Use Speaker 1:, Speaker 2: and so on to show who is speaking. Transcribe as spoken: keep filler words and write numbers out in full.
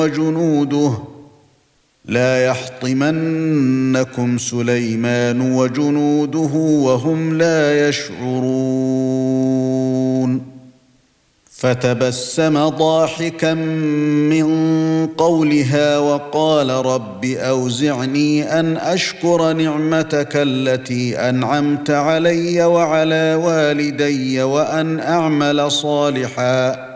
Speaker 1: وجنوده لا يحطمنكم سليمان وجنوده وهم لا يشعرون فتبسم ضاحكا من قولها وقال رب أوزعني أن أشكر نعمتك التي أنعمت علي وعلى والدي وأن أعمل صالحا